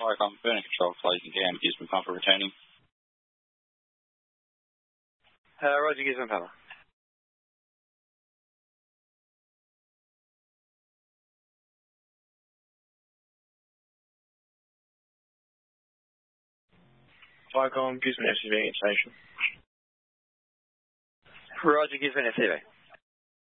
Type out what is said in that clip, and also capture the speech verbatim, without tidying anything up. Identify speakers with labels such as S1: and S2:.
S1: Viacom, burner control closing down. Gisborne Pumper returning.
S2: Uh, Roger, Gisborne Pumper.
S3: Viacom, Gisborne F C V at station.
S2: Roger, Gisborne F C V.